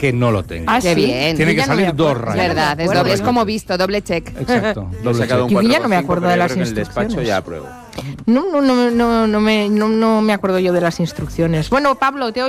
que no lo tenga. Qué bien. Tiene que Yo ya no salir me acuerdo. dos rayas. Verdad, es doble, es como visto, doble check. Exacto. Yo he sacado un Yo ya 4 no me acuerdo de las en el despacho instrucciones. ya apruebo. No me acuerdo yo de las instrucciones. Bueno, Pablo, te oigo.